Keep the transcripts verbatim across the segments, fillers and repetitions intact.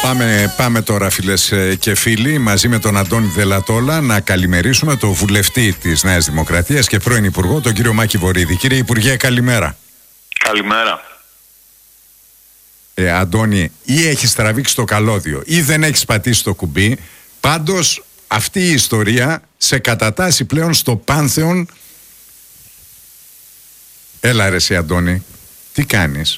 Πάμε, πάμε τώρα, φίλες και φίλοι, μαζί με τον Αντώνη Δελατόλα να καλημερίσουμε τον βουλευτή της Νέας Δημοκρατίας και πρώην Υπουργό, τον κύριο Μάκη Βορίδη. Κύριε Υπουργέ, καλημέρα. Καλημέρα. Ε, Αντώνη, ή έχεις τραβήξει το καλώδιο ή δεν έχεις πατήσει το κουμπί. Πάντως αυτή η ιστορία σε κατατάσσει πλέον στο πάνθεον. Έλα ρε εσύ, Αντώνη, τι κάνεις?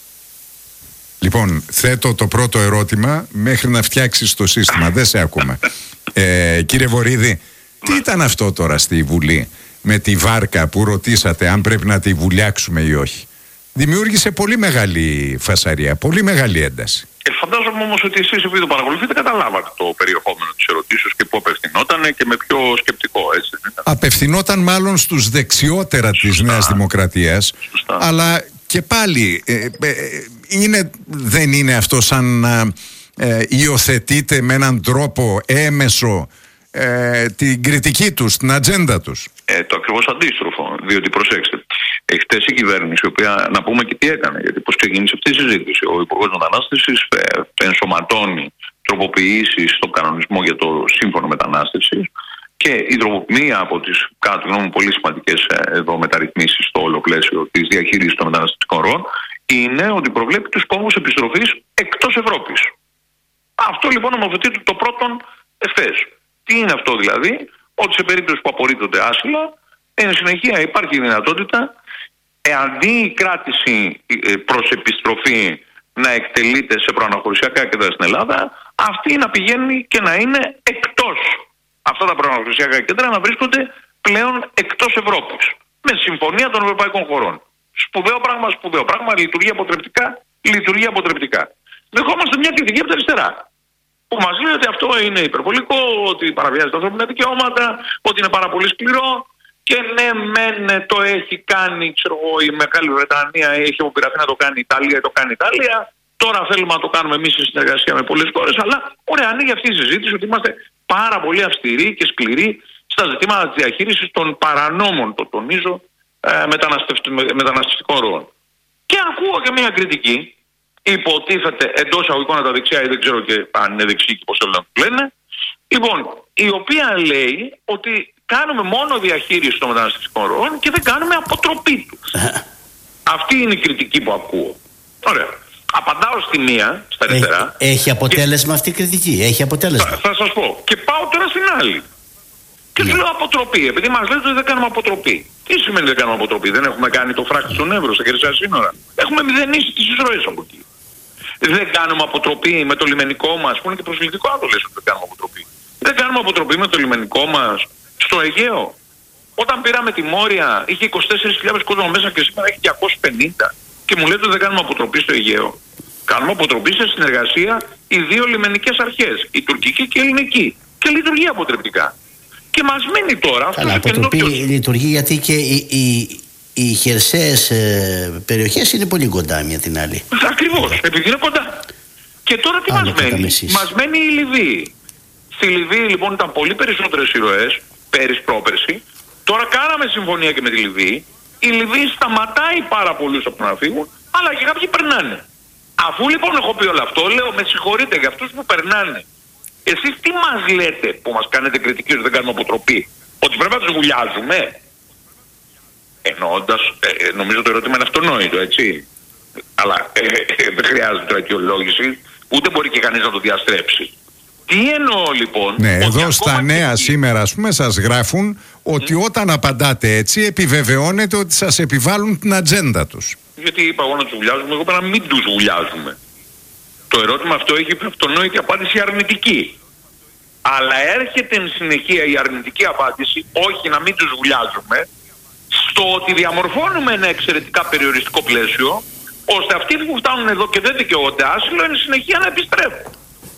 Λοιπόν, θέτω το πρώτο ερώτημα μέχρι να φτιάξεις το σύστημα. Δεν σε ακούμε. Ε, κύριε Βορίδη, τι ήταν αυτό τώρα στη Βουλή με τη βάρκα που ρωτήσατε αν πρέπει να τη βουλιάξουμε ή όχι? Δημιούργησε πολύ μεγάλη φασαρία, πολύ μεγάλη ένταση. Ε, φαντάζομαι όμως ότι εσείς, επειδή το παρακολουθείτε, καταλάβατε το περιεχόμενο της ερωτήσεως και πού απευθυνόταν και με ποιο σκεπτικό, έτσι δεν ήταν? Απευθυνόταν μάλλον στους δεξιότερα Σωστά. της Νέας Δημοκρατίας. Σωστά. Αλλά και πάλι ε, ε, είναι, δεν είναι αυτό σαν να ε, υιοθετείτε με έναν τρόπο έμεσο ε, την κριτική τους, την ατζέντα τους? Ε, το ακριβώς αντίστροφο, διότι προσέξτε, χτες η κυβέρνηση, η οποία, να πούμε και τι έκανε, γιατί πώς ξεκίνησε αυτή η συζήτηση. Ο Υπουργός Μετανάστευσης ε, ενσωματώνει τροποποιήσεις στον κανονισμό για το σύμφωνο μετανάστευσης και η τροποποίηση από τις, κατά τη γνώμη μου, πολύ σημαντικές ε, εδώ μεταρρυθμίσεις στο όλο πλαίσιο της διαχείρισης των μεταναστευτικών ροών είναι ότι προβλέπει τους κόμβους επιστροφής εκτός Ευρώπης. Αυτό λοιπόν νομοθετεί το πρώτον ευθές. Τι είναι αυτό δηλαδή? Ότι σε περίπτωση που απορρίπτονται άσυλα, εν συνεχεία υπάρχει δυνατότητα, αντί η κράτηση προς επιστροφή να εκτελείται σε προαναχωρησιακά κέντρα στην Ελλάδα, αυτή να πηγαίνει και να είναι εκτός. Αυτά τα προαναχωρησιακά κέντρα να βρίσκονται πλέον εκτός Ευρώπης. Με συμφωνία των ευρωπαϊκών χωρών. Σπουδαίο πράγμα, σπουδαίο πράγμα, λειτουργεί αποτρεπτικά, λειτουργεί αποτρεπτικά. Δεχόμαστε μια κριτική από τα αριστερά, που μας λέει ότι αυτό είναι υπερβολικό, ότι παραβιάζει τα ανθρώπινα δικαιώματα, ότι είναι πάρα πολύ σκληρό. Και ναι, μεν το έχει κάνει, ξέρω εγώ, η Μεγάλη Βρετανία, έχει αποπειραθεί να το κάνει η Ιταλία, το κάνει η Ιταλία. Τώρα θέλουμε να το κάνουμε εμείς σε συνεργασία με πολλές χώρες. Αλλά ωραία, ανοίγει αυτή η συζήτηση ότι είμαστε πάρα πολύ αυστηροί και σκληροί στα ζητήματα της διαχείρισης των παρανόμων, το τονίζω, μεταναστευτικών ροών. Και ακούω και μια κριτική, υποτίθεται εντός αγωγικών τα δεξιά, ή δεν ξέρω και αν είναι δεξί και πώς θέλουν να το λένε. Λοιπόν, η οποία λέει ότι κάνουμε μόνο διαχείριση των μεταναστευτικών ροών και δεν κάνουμε αποτροπή τους. Αυτή είναι η κριτική που ακούω. Ωραία. Απαντάω στη μία, στα αριστερά. Έχει, έχει αποτέλεσμα και... αυτή η κριτική. Έχει αποτέλεσμα. Θα, θα σας πω. Και πάω τώρα στην άλλη. Και ναι. λέω αποτροπή. Επειδή μας λέτε ότι δεν κάνουμε αποτροπή. Τι σημαίνει δεν κάνουμε αποτροπή? Δεν έχουμε κάνει το φράκτη στον Εύρο, στα χερσαία σύνορα. Έχουμε μηδενίσει τις εισρωές από εκεί. Δεν κάνουμε αποτροπή με το λιμενικό μας, που είναι και προσβλητικό να το λες ότι δεν κάνουμε αποτροπή. Δεν κάνουμε αποτροπή με το λιμενικό μας στο Αιγαίο. Όταν πήραμε τη Μόρια είχε είκοσι τέσσερις χιλιάδες κόσμο μέσα και σήμερα έχει διακόσιους πενήντα. Και μου λέτε ότι δεν κάνουμε αποτροπή στο Αιγαίο. Κάνουμε αποτροπή σε συνεργασία οι δύο λιμενικές αρχές, η τουρκική και η ελληνική. Και λειτουργεί αποτρεπτικά. Και μας μένει τώρα αυτό. Καλά, αποτροπή λειτουργεί γιατί και οι, οι, οι χερσαίες ε, περιοχές είναι πολύ κοντά μια την άλλη. Ακριβώς, επειδή είναι κοντά. Και τώρα τι μας μένει? Μας μένει η Λιβύη. Στη Λιβύη λοιπόν ήταν πολύ περισσότερες ηρωές, πέρυσι πρόπερσι. Τώρα κάναμε συμφωνία και με τη Λιβύη. Η Λιβύη σταματάει πάρα πολλούς από να φύγουν, αλλά και κάποιοι περνάνε. Αφού λοιπόν έχω πει όλο αυτό, λέω με συγχωρείτε για αυτούς που περνάνε. Εσείς τι μας λέτε που μας κάνετε κριτική ότι δεν κάνουμε αποτροπή? Ότι πρέπει να τους βουλιάζουμε? Εννοώντας, ε, νομίζω το ερώτημα είναι αυτονόητο, έτσι. Αλλά ε, ε, δεν χρειάζεται τώρα αιτιολόγηση, ούτε μπορεί και κανείς να το διαστρέψει. Τι εννοώ λοιπόν? Ναι, εδώ στα νέα και... σήμερα ας πούμε σας γράφουν ότι mm. όταν απαντάτε έτσι επιβεβαιώνετε ότι σας επιβάλλουν την ατζέντα τους. Γιατί είπα εγώ να τους βουλιάζουμε, εγώ είπα να μην τους βουλιάζουμε. Το ερώτημα αυτό έχει αυτονόητη απάντηση αρνητική. Αλλά έρχεται εν συνεχεία η αρνητική απάντηση, όχι να μην τους βουλιάζουμε, στο ότι διαμορφώνουμε ένα εξαιρετικά περιοριστικό πλαίσιο, ώστε αυτοί που φτάνουν εδώ και δεν δικαιούνται άσυλο εν συνεχεία να επιστρέφουν.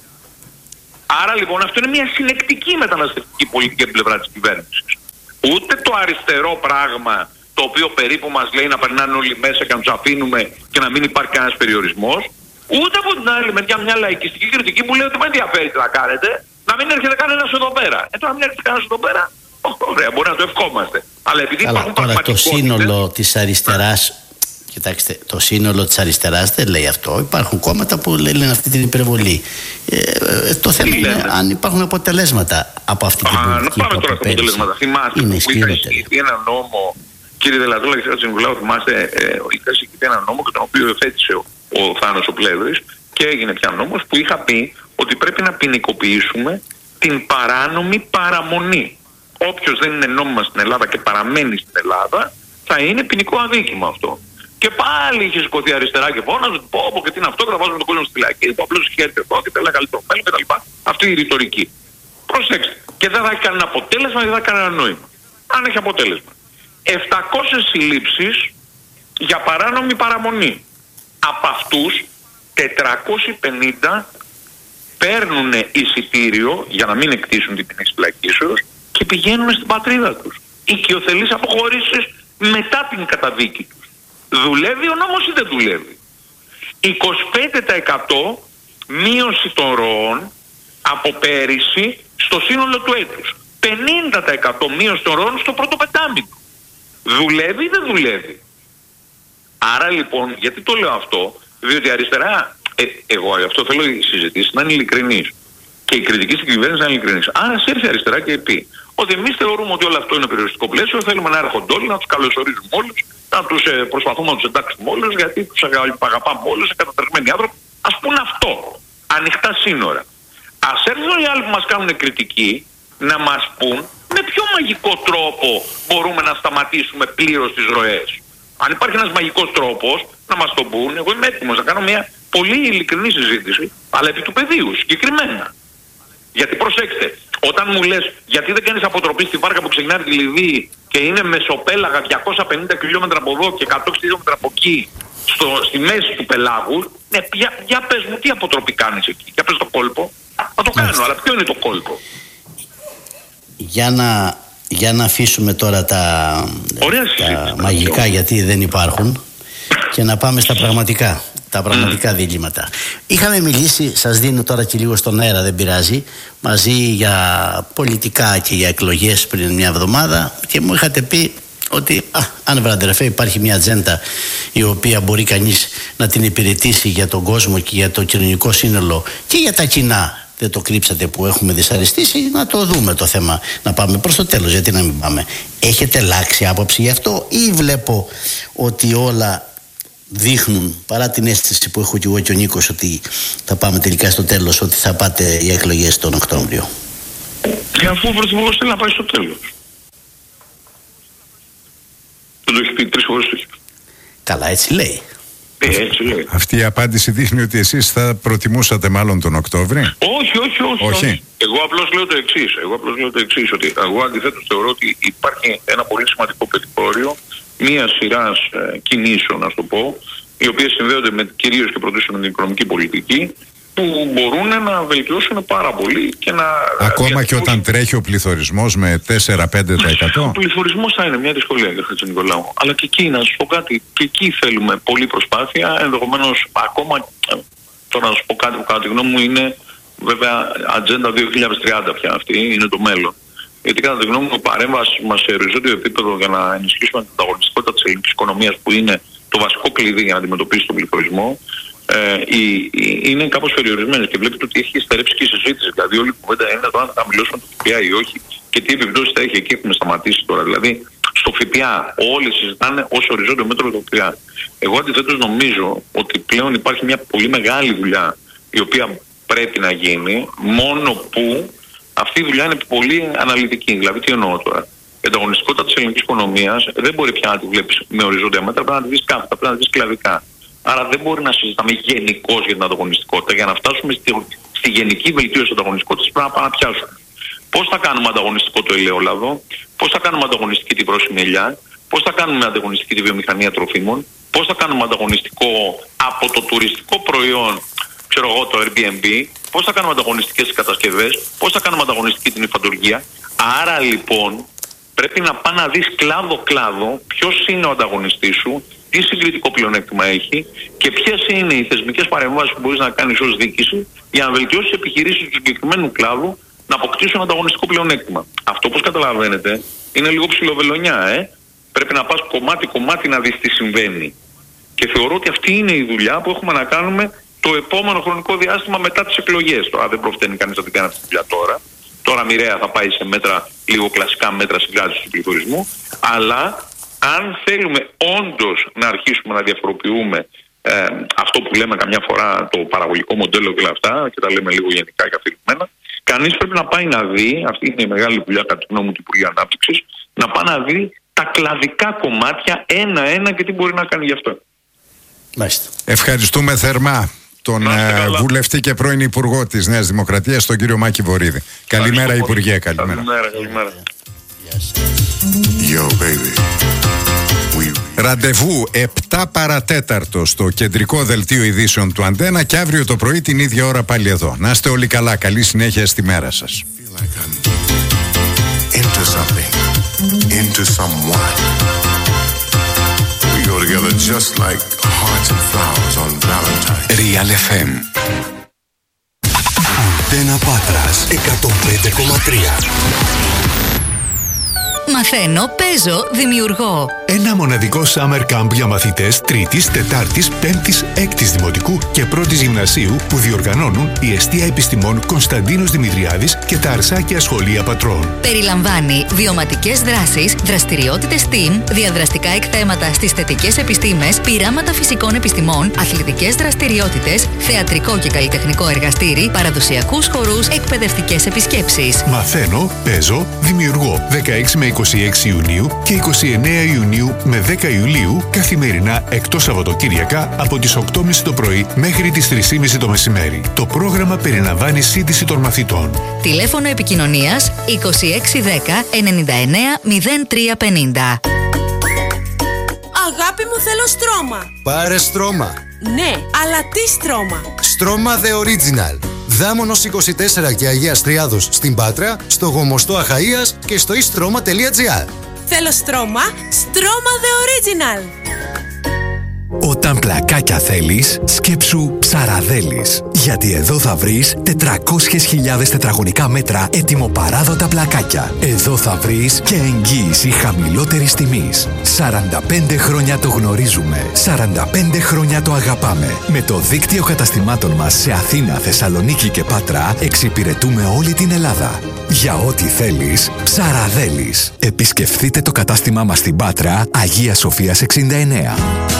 Άρα λοιπόν αυτό είναι μια συνεκτική μεταναστευτική πολιτική από την πλευρά της κυβέρνησης. Ούτε το αριστερό πράγμα, το οποίο περίπου μας λέει να περνάνε όλοι μέσα και να τους αφήνουμε και να μην υπάρχει κανένας περιορισμός, ούτε από την άλλη μεριά μια λαϊκιστική κριτική που λέει ότι με ενδιαφέρει τι να κάνετε, να μην έρχεται κανένας εδώ πέρα. Ε, τώρα να μην έρχεται κανένας εδώ πέρα, ωραία, μπορεί να το ευχόμαστε. Αλλά επειδή Καλά, υπάρχουν τώρα το σύνολο της αριστεράς, Κοιτάξτε, το σύνολο της αριστεράς δεν λέει αυτό. Υπάρχουν κόμματα που λένε αυτή την υπερβολή. Ε, ε, το θέμα είναι λένε. αν υπάρχουν αποτελέσματα από αυτή την πολιτική. Να πάμε τώρα στα αποτελέσματα. Θυμάστε που είχα εισηγηθεί ένα νόμο, κύριε Δελατούλα και κύριε Τσιγκουλάου, θυμάστε, ε, είχα εισηγηθεί ένα νόμο και τον οποίο εφέτησε ο, ο Θάνος ο Πλεύρης και έγινε πια νόμος που είχα πει ότι πρέπει να ποινικοποιήσουμε την παράνομη παραμονή. Όποιος δεν είναι νόμιμα στην Ελλάδα και παραμένει στην Ελλάδα, θα είναι ποινικό αδίκημα αυτό. Και πάλι είχε σηκωθεί αριστερά και φώναζε, πω, πω και τι είναι αυτό, και θα βάζουμε τον κόσμο στη φυλακή, που απλώς χαίρεται εδώ και τέλα καλύτερο μέλλον κτλ. Αυτή η ρητορική. Προσέξτε. Και δεν θα έχει κανένα αποτέλεσμα, δεν θα έχει κανένα νόημα. Αν έχει αποτέλεσμα. επτακόσιες συλλήψεις για παράνομη παραμονή. Από αυτούς τετρακόσιοι πενήντα παίρνουν εισιτήριο για να μην εκτίσουν την ποινή φυλακίσεως και πηγαίνουν στην πατρίδα τους. Οικειοθελείς αποχωρήσεις μετά την καταδίκη τους. Δουλεύει ο νόμος ή δεν δουλεύει? είκοσι πέντε τοις εκατό μείωση των ροών από πέρυσι στο σύνολο του έτους. πενήντα τοις εκατό μείωση των ροών στο πρώτο πεντάμινο. Δουλεύει ή δεν δουλεύει? Άρα λοιπόν, γιατί το λέω αυτό? Διότι αριστερά, ε, εγώ αυτό θέλω οι συζητήσεις να είναι ειλικρινείς. Και η κριτική στην κυβέρνηση να είναι ειλικρινής. Άρα έρθει αριστερά και πει ότι εμείς θεωρούμε ότι όλο αυτό είναι περιοριστικό πλαίσιο, θέλουμε να έρχονται όλοι, να τους καλωσορίζουμε όλους, να τους ε, προσπαθούμε να τους εντάξουμε όλους, γιατί τους αγαπάμε όλους, εκατατρεγμένοι άνθρωποι. Ας πούνε αυτό. Ανοιχτά σύνορα. Ας έρθουν οι άλλοι που μας κάνουν κριτική να μας πούν με ποιο μαγικό τρόπο μπορούμε να σταματήσουμε πλήρως τις ροές. Αν υπάρχει ένας μαγικός τρόπος, να μας τον πούν. Εγώ είμαι έτοιμος να κάνω μια πολύ ειλικρινή συζήτηση, αλλά επί του πεδίου συγκεκριμένα. Γιατί προσέξτε, όταν μου λες γιατί δεν κάνεις αποτροπή στη βάρκα που ξεκινάει τη Λιβύη και είναι μεσοπέλαγα διακόσια πενήντα χιλιόμετρα από εδώ και εκατό χιλιόμετρα από εκεί, στο, στη μέση του πελάγου, ναι, για, για πες μου τι αποτροπή κάνεις εκεί, για πες το κόλπο. Θα το κάνω, αλλά ποιο είναι το κόλπο? Για να, για να αφήσουμε τώρα τα, τα μαγικά, γιατί δεν υπάρχουν, και να πάμε στα πραγματικά. Τα πραγματικά mm. διλήμματα. Είχαμε μιλήσει, σας δίνω τώρα και λίγο στον αέρα, δεν πειράζει, μαζί για πολιτικά και για εκλογές πριν μια εβδομάδα, και μου είχατε πει ότι α, αν βραντερεφέ υπάρχει μια ατζέντα η οποία μπορεί κανείς να την υπηρετήσει για τον κόσμο και για το κοινωνικό σύνολο και για τα κοινά. Δεν το κρύψατε που έχουμε δυσαρεστήσει, να το δούμε το θέμα, να πάμε προς το τέλος, γιατί να μην πάμε. Έχετε αλλάξει άποψη γι' αυτό ή βλέπω ότι όλα δείχνουν, παρά την αίσθηση που έχω και εγώ και ο Νίκος, ότι θα πάμε τελικά στο τέλος, ότι θα πάτε οι εκλογές τον Οκτώβριο? Και αφού ο Πρωθυπουργός θέλει να πάει στο τέλος. Δεν το έχει πει τρεις φορές. Καλά, έτσι λέει. Ε, έτσι λέει. Αυτή η απάντηση δείχνει ότι εσείς θα προτιμούσατε μάλλον τον Οκτώβρη. Όχι, όχι, όχι. όχι. όχι. Εγώ απλώς λέω το εξής. Εγώ απλώς λέω το εξής, ότι εγώ αντιθέτως θεωρώ ότι υπάρχει ένα πολύ σημαντικό περιθώριο μία σειρά ε, κινήσεων, να το πω, οι οποίες συνδέονται με, κυρίως και πρωτίστως με την οικονομική πολιτική, που μπορούν να βελτιώσουν πάρα πολύ και να... Ακόμα και όταν τρέχει ο πληθωρισμός με τέσσερα με πέντε τοις εκατό. Ο πληθωρισμός θα είναι μια δυσκολία, κύριε Χατζηνικολάου. Αλλά και εκεί, να σας πω κάτι, και εκεί θέλουμε πολλή προσπάθεια, ενδεχομένως ακόμα, τώρα να σας πω κάτι που κατά τη γνώμη μου είναι βέβαια ατζέντα δύο χιλιάδες τριάντα πια, αυτή είναι το μέλλον. Γιατί κατά τη γνώμη μου η παρέμβαση μας σε οριζόντιο επίπεδο για να ενισχύσουμε την ανταγωνιστικότητα της ελληνικής οικονομίας, που είναι το βασικό κλειδί για να αντιμετωπίσει τον πληθωρισμό, ε, η, η, είναι κάπως περιορισμένες, και βλέπετε ότι έχει στερέψει και η συζήτηση. Δηλαδή, όλη η κουβέντα είναι το αν θα χαμηλώσουμε το ΦΠΑ ή όχι και τι επιπτώσεις θα έχει. Εκεί έχουμε σταματήσει τώρα. Δηλαδή, στο ΦΠΑ όλοι συζητάνε ως οριζόντιο μέτρο το ΦΠΑ. Εγώ αντιθέτως νομίζω ότι πλέον υπάρχει μια πολύ μεγάλη δουλειά η οποία πρέπει να γίνει, μόνο που αυτή η δουλειά είναι πολύ αναλυτική. Δηλαδή, τι εννοώ τώρα? Η ανταγωνιστικότητα της ελληνικής οικονομίας δεν μπορεί πια να τη βλέπεις με οριζόντια μέτρα, πρέπει να τη δεις κάθετα, πρέπει να τη δεις κλαδικά. Άρα δεν μπορεί να συζητάμε γενικώς για την ανταγωνιστικότητα. Για να φτάσουμε στη, στη γενική βελτίωση της ανταγωνιστικότητας πρέπει να πάμε να πιάσουμε. Πώς θα κάνουμε ανταγωνιστικό το ελαιόλαδο, πώς θα κάνουμε ανταγωνιστική την πρόσημη ελιά, πώς θα κάνουμε ανταγωνιστική τη βιομηχανία τροφίμων, πώς θα κάνουμε ανταγωνιστικό από το τουριστικό προϊόν, ξέρω εγώ, το Airbnb, πώς θα κάνουμε ανταγωνιστικές τις κατασκευές, πώς θα κάνουμε ανταγωνιστική την υφαντουργία. Άρα λοιπόν πρέπει να πας να δεις κλάδο-κλάδο ποιος είναι ο ανταγωνιστής σου, τι συγκριτικό πλεονέκτημα έχει και ποιες είναι οι θεσμικές παρεμβάσεις που μπορείς να κάνεις ως διοίκηση για να βελτιώσεις τις επιχειρήσεις του συγκεκριμένου κλάδου να αποκτήσουν ανταγωνιστικό πλεονέκτημα. Αυτό, όπως καταλαβαίνετε, είναι λίγο ψιλοβελονιά, ε. Πρέπει να πας κομμάτι-κομμάτι να δεις τι συμβαίνει. Και θεωρώ ότι αυτή είναι η δουλειά που έχουμε να κάνουμε το επόμενο χρονικό διάστημα μετά τις εκλογές. Τώρα δεν προφταίνει κανείς να την κάνει αυτή τη δουλειά τώρα. Τώρα μοιραία θα πάει σε μέτρα, λίγο κλασικά μέτρα συγκράτησης του πληθωρισμού. Αλλά αν θέλουμε όντως να αρχίσουμε να διαφοροποιούμε ε, αυτό που λέμε καμιά φορά το παραγωγικό μοντέλο και όλα αυτά, και τα λέμε λίγο γενικά και αφηρημένα, κανείς πρέπει να πάει να δει, αυτή είναι η μεγάλη δουλειά κατά τη γνώμη μου του Υπουργείου Ανάπτυξης, να πάει να δει τα κλαδικά κομμάτια ένα-ένα και τι μπορεί να κάνει γι' αυτό. Μάλιστα. Ευχαριστούμε θερμά τον ε, βουλευτή και πρώην Υπουργό της Νέας Δημοκρατίας, τον κύριο Μάκη Βορίδη. Καλημέρα, Υπουργέ. Καλημέρα. Καλημέρα, καλημέρα. Yo, baby. Ραντεβού επτά παρατέταρτο στο κεντρικό δελτίο ειδήσεων του Αντένα και αύριο το πρωί την ίδια ώρα πάλι εδώ. Να είστε όλοι καλά. Καλή συνέχεια στη μέρα σας. Into something, into someone. We go together just like hearts and flowers on Valentine's. Real εφ εμ. Αντένα Πάτρας εκατόν πέντε κόμμα τρία. Μαθαίνω, παίζω, δημιουργώ. Ένα μοναδικό summer camp για μαθητές τρίτης, τετάρτης, πέμπτης, έκτης δημοτικού και πρώτης γυμνασίου που διοργανώνουν η Εστία Επιστημών Κωνσταντίνος Δημητριάδης και τα Αρσάκια Σχολεία Πατρών. Περιλαμβάνει βιωματικές δράσεις, δραστηριότητες STEAM, διαδραστικά εκθέματα στις θετικές επιστήμες, πειράματα φυσικών επιστημών, αθλητικές δραστηριότητες, θεατρικό και καλλιτεχνικό εργαστήρι, παραδοσιακούς χορούς, εκπαιδευτικές επισκέψεις. Μαθαίνω, παίζω, δημιουργώ. δεκαέξι με είκοσι έξι Ιουνίου και είκοσι εννέα Ιουνίου με δέκα Ιουλίου καθημερινά εκτός Σαββατοκύριακα από τις οκτώ και μισή το πρωί μέχρι τις τρεις και μισή το μεσημέρι. Το πρόγραμμα περιλαμβάνει σύντηση των μαθητών. Τηλέφωνο επικοινωνίας είκοσι έξι δέκα ενενήντα εννέα μηδέν τρία πενήντα. Αγάπη μου, θέλω στρώμα. Πάρε στρώμα. Ναι, αλλά τι στρώμα? Στρώμα The Original. Δάμονος είκοσι τέσσερα και Αγίας Τριάδος στην Πάτρα, στο Γομοστό Αχαΐας και στο e-stroma τελεία gr. Θέλω στρώμα, στρώμα The Original. Όταν πλακάκια θέλεις, σκέψου Ψαραδέλης. Γιατί εδώ θα βρεις τετρακόσιες χιλιάδες τετραγωνικά μέτρα ετοιμοπαράδοτα πλακάκια. Εδώ θα βρεις και εγγύηση χαμηλότερης τιμής. σαράντα πέντε χρόνια το γνωρίζουμε. σαράντα πέντε χρόνια το αγαπάμε. Με το δίκτυο καταστημάτων μας σε Αθήνα, Θεσσαλονίκη και Πάτρα εξυπηρετούμε όλη την Ελλάδα. Για ό,τι θέλεις, Ψαραδέλης. Επισκεφθείτε το κατάστημά μας στην Πάτρα, Αγία Σοφίας εξήντα εννέα.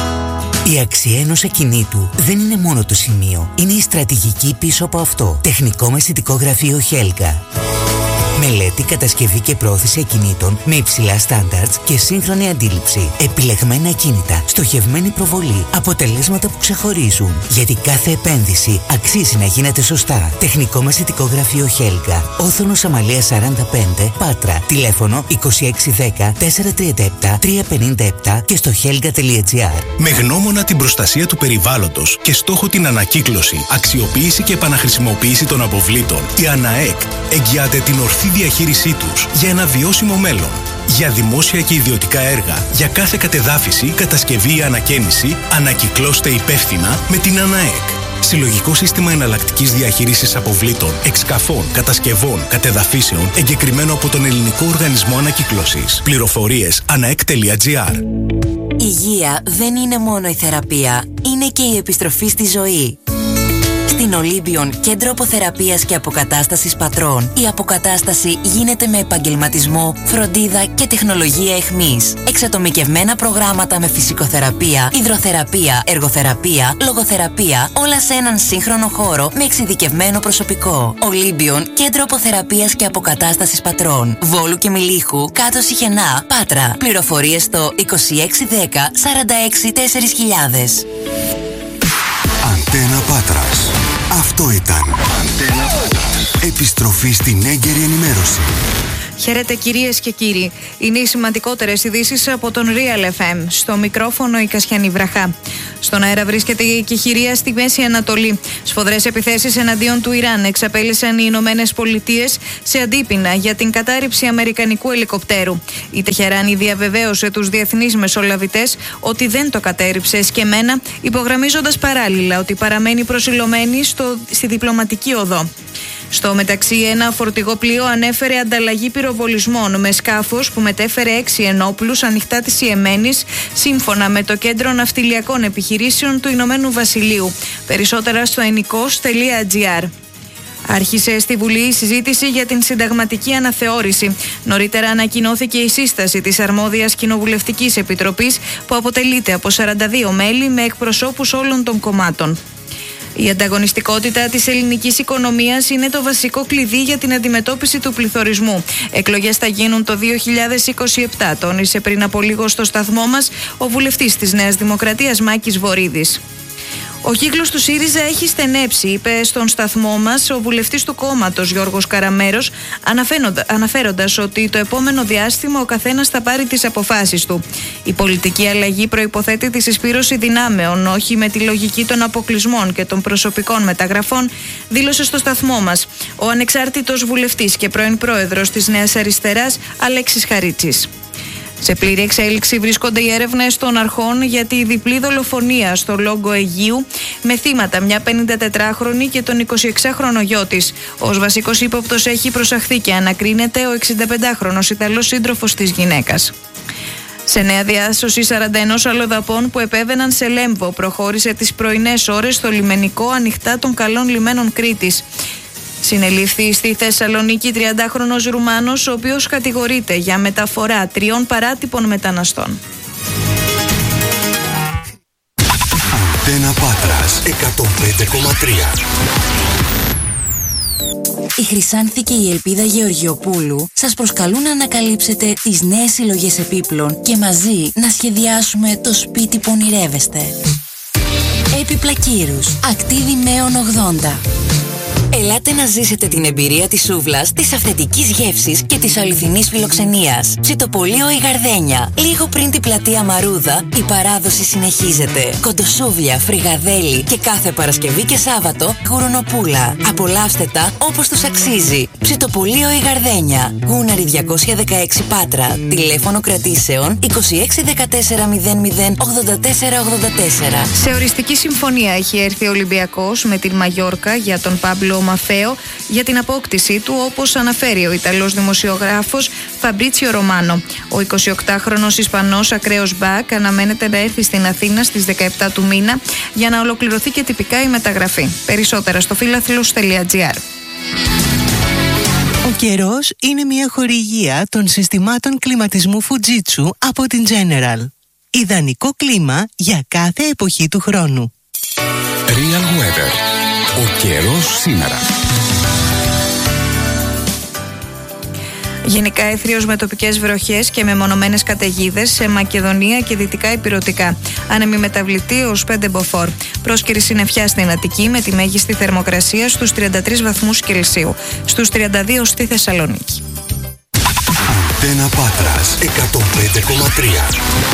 Η αξία ενός ακινήτου δεν είναι μόνο το σημείο, είναι η στρατηγική πίσω από αυτό. Τεχνικό μεσητικό γραφείο Χέλγα. Μελέτη, κατασκευή και πρόθεση ακινήτων με υψηλά στάνταρτς και σύγχρονη αντίληψη. Επιλεγμένα ακίνητα, στοχευμένη προβολή, αποτελέσματα που ξεχωρίζουν. Γιατί κάθε επένδυση αξίζει να γίνεται σωστά. Τεχνικό μεσητικό γραφείο Χέλγα. Όθωνος Αμαλίας σαράντα πέντε, Πάτρα. Τηλέφωνο είκοσι έξι δέκα τετρακόσια τριάντα επτά τριακόσια πενήντα επτά και στο χέλγα τελεία gr. Με γνώμονα την προστασία του περιβάλλοντος και στόχο την ανακύκλωση, αξιοποίηση και επαναχρησιμοποίηση των αποβλήτων, η ΑΝΑΕΚ εγγυάται την ορθή διαχείρισή τους για ένα βιώσιμο μέλλον. Για δημόσια και ιδιωτικά έργα, για κάθε κατεδάφιση, κατασκευή ή ανακαίνιση, ανακυκλώστε υπεύθυνα με την ΑΝΑΕΚ. Συλλογικό σύστημα εναλλακτικής διαχείρισης αποβλήτων, εξκαφών, κατασκευών, κατεδαφίσεων, εγκεκριμένο από τον Ελληνικό Οργανισμό Ανακύκλωσης. Πληροφορίες αναεκ τελεία gr. Υγεία δεν είναι μόνο η θεραπεία, είναι και η επιστροφή στη ζωή. Στην Ολύμπιον, κέντρο αποθεραπείας και αποκατάστασης πατρών, η αποκατάσταση γίνεται με επαγγελματισμό, φροντίδα και τεχνολογία εχμής. Εξατομικευμένα προγράμματα με φυσικοθεραπεία, υδροθεραπεία, εργοθεραπεία, λογοθεραπεία, όλα σε έναν σύγχρονο χώρο με εξειδικευμένο προσωπικό. Ολύμπιον, κέντρο αποθεραπείας και αποκατάστασης πατρών, Βόλου και Μιλίχου, κάτω Σιχενά, Πάτρα. Πληροφορίες στο είκοσι έξι δέκα σαράντα έξι τέσσερις χιλιάδες. Αντένα Πάτρας. Αυτό ήταν. Αντένα Πάτρας. Επιστροφή στην έγκαιρη ενημέρωση. Χαίρετε κυρίες και κύριοι. Είναι οι σημαντικότερες ειδήσεις από τον Real εφ εμ. Στο μικρόφωνο η Κασιανή Βραχά. Στον αέρα βρίσκεται η εκεχηρία στη Μέση Ανατολή. Σφοδρές επιθέσεις εναντίον του Ιράν εξαπέλυσαν οι Ηνωμένες Πολιτείες σε αντίπεινα για την κατάρριψη αμερικανικού ελικοπτέρου. Η Τεχεράνη διαβεβαίωσε τους διεθνείς μεσολαβητές ότι δεν το κατέρριψε εσκεμμένα, υπογραμμίζοντας παράλληλα ότι παραμένει προσιλωμένη στο, στη διπλωματική οδό. Στο μεταξύ, ένα φορτηγό πλοίο ανέφερε ανταλλαγή πυροβολισμών με σκάφος που μετέφερε έξι ενόπλους ανοιχτά της Ιεμένης, σύμφωνα με το Κέντρο Ναυτιλιακών Επιχειρήσεων του Ηνωμένου Βασιλείου. Περισσότερα στο ενικός τελεία τζι άρ. Άρχισε στη Βουλή η συζήτηση για την συνταγματική αναθεώρηση. Νωρίτερα ανακοινώθηκε η σύσταση της αρμόδιας κοινοβουλευτικής επιτροπής, που αποτελείται από σαράντα δύο μέλη με εκπροσώπους όλων των κομμάτων. Η ανταγωνιστικότητα της ελληνικής οικονομίας είναι το βασικό κλειδί για την αντιμετώπιση του πληθωρισμού. Εκλογές θα γίνουν το δύο χιλιάδες είκοσι επτά, τόνισε πριν από λίγο στο σταθμό μας ο βουλευτής της Νέας Δημοκρατίας Μάκης Βορίδης. Ο κύκλος του ΣΥΡΙΖΑ έχει στενέψει, είπε στον σταθμό μας ο βουλευτής του κόμματος Γιώργος Καραμέρος, αναφέροντας ότι το επόμενο διάστημα ο καθένας θα πάρει τις αποφάσεις του. Η πολιτική αλλαγή προϋποθέτει τη συσπήρωση δυνάμεων, όχι με τη λογική των αποκλεισμών και των προσωπικών μεταγραφών, δήλωσε στο σταθμό μας ο ανεξάρτητος βουλευτής και πρώην πρόεδρος της Νέας Αριστεράς Αλέξης Χαρίτσης. Σε πλήρη εξέλιξη βρίσκονται οι έρευνες των αρχών για τη διπλή δολοφονία στο Λόγκο Αιγείου, με θύματα μια πενηντατετράχρονη και τον εικοσιεξάχρονο γιο της. Ως βασικός ύποπτος έχει προσαχθεί και ανακρίνεται ο εξινταπεντάχρονος Ιταλός σύντροφος της γυναίκας. Σε νέα διάσωση σαράντα ένα αλλοδαπών που επέβαιναν σε Λέμβο προχώρησε τις πρωινές ώρες στο λιμενικό ανοιχτά των καλών λιμένων Κρήτης. Συνελήφθη στη Θεσσαλονίκη τριαντάχρονος Ρουμάνος, ο οποίος κατηγορείται για μεταφορά τριών παράτυπων μεταναστών. Αντένα Πάτρας εκατόν πέντε κόμμα τρία. Η Χρυσάνθη και η Ελπίδα Γεωργιοπούλου σας προσκαλούν να ανακαλύψετε τις νέες συλλογές επίπλων και μαζί να σχεδιάσουμε το σπίτι που ονειρεύεστε. Έπιπλα Κύρους, Ακτίδη Μέων ογδόντα. Ελάτε να ζήσετε την εμπειρία της σούβλας, της αυθεντικής γεύσης και της αληθινής φιλοξενίας. Ψητοπολείο η Γαρδένια. Λίγο πριν την πλατεία Μαρούδα, η παράδοση συνεχίζεται. Κοντοσούβλια, φρυγαδέλι και κάθε Παρασκευή και Σάββατο γουρνοπούλα. Απολαύστε τα όπως τους αξίζει. Ψητοπολείο η Γαρδένια. Γούναρη διακόσια δεκαέξι Πάτρα. Τηλέφωνο κρατήσεων είκοσι έξι δεκατέσσερα μηδέν μηδέν ογδόντα τέσσερα ογδόντα τέσσερα. Σε οριστική συμφωνία έχει έρθει ο Ολυμπιακός με την Μαγιόρκα για τον Πάμπλο Μαφέο για την απόκτησή του, όπως αναφέρει ο Ιταλός δημοσιογράφος Φαμπρίτσιο Ρωμάνο. Ο εικοσιοκτάχρονος Ισπανός ακραίος μπακ αναμένεται να έρθει στην Αθήνα στις δεκαεπτά του μήνα για να ολοκληρωθεί και τυπικά η μεταγραφή. Περισσότερα στο φίλαθλος τελεία τζι άρ. Ο καιρός είναι μια χορηγία των συστημάτων κλιματισμού Fujitsu από την General. Ιδανικό κλίμα για κάθε εποχή του χρόνου. Real Weather. Ο καιρός σήμερα. Γενικά έθριος με τοπικές βροχές και μεμονωμένες καταιγίδες σε Μακεδονία και δυτικά Ηπειρωτικά. Άνεμη μεταβλητή ως πέντε μποφόρ. Πρόσκαιρη συννεφιά στην Αττική με τη μέγιστη θερμοκρασία στους τριάντα τρεις βαθμούς Κελσίου. Στους τριάντα δύο στη Θεσσαλονίκη. Αντένα Πάτρας εκατόν πέντε κόμμα τρία.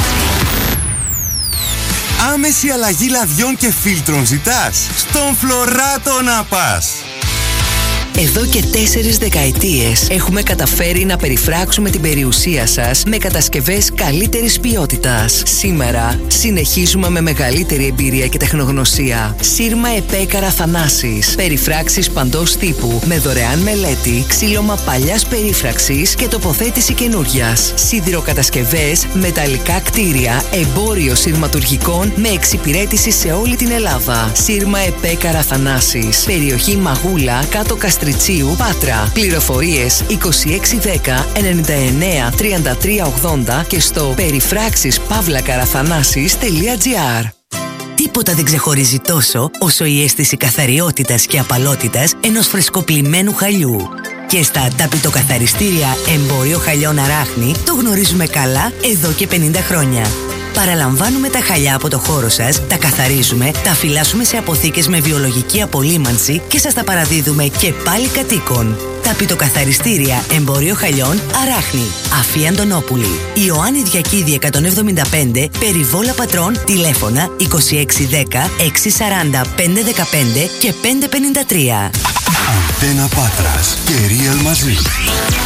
Άμεση αλλαγή λαδιών και φίλτρων ζητάς? Στον Φλωράτο να πας! Εδώ και τέσσερις δεκαετίες έχουμε καταφέρει να περιφράξουμε την περιουσία σας με κατασκευές καλύτερης ποιότητας. Σήμερα συνεχίζουμε με μεγαλύτερη εμπειρία και τεχνογνωσία. Σύρμα Επέκαρα Θανάσης. Περιφράξεις παντός τύπου με δωρεάν μελέτη, ξύλωμα παλιάς περίφραξης και τοποθέτηση καινούριας. Σιδηροκατασκευές, μεταλλικά κτίρια, εμπόριο σειρματουργικών με εξυπηρέτηση σε όλη την Ελλάδα. Σύρμα Επέκαρα Θανάσης. Περιοχή Μαγούλα, κάτω Καστριτσίου, Πάτρα. Πληροφορίες είκοσι έξι δέκα ενενήντα εννέα τριάντα τρία ογδόντα και στο περιφράξεις παύλα καραθανάσης τελεία τζι άρ. Τίποτα δεν ξεχωρίζει τόσο όσο η αίσθηση καθαριότητας και απαλότητας ενός φρεσκοπλημμένου χαλιού. Και στα ταπητοκαθαριστήρια Εμπόριο Χαλιών Αράχνη το γνωρίζουμε καλά εδώ και πενήντα χρόνια. Παραλαμβάνουμε τα χαλιά από το χώρο σας, τα καθαρίζουμε, τα φυλάσσουμε σε αποθήκες με βιολογική απολύμανση και σας τα παραδίδουμε και πάλι κατοίκων. Ταπητοκαθαριστήρια Εμπόριο Χαλιών Αράχνη. Αφή Αντωνόπουλη. Ιωάννη Διακίδη εκατόν εβδομήντα πέντε, Περιβόλα Πατρών, τηλέφωνα είκοσι έξι δέκα έξι σαράντα πέντε δεκαπέντε και πέντε πενήντα τρία. Αντένα Πάτρας και Real μαζί.